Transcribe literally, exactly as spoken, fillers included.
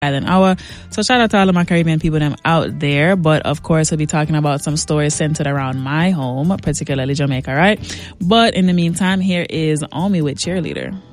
Island Hour. So shout out to all of my Caribbean people them out there. But of course, we'll be talking about some stories centered around my home, particularly Jamaica, right? But in the meantime, here is Omi with Cheerleader.